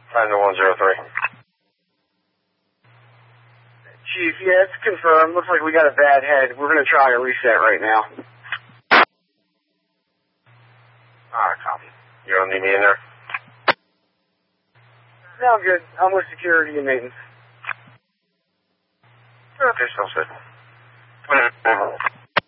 Find the 103. Chief, yeah, it's confirmed. Looks like we got a bad head. We're going to try a reset right now. Alright, copy. You don't need me in there? No, I'm good. I'm with security and maintenance. Okay, sounds good.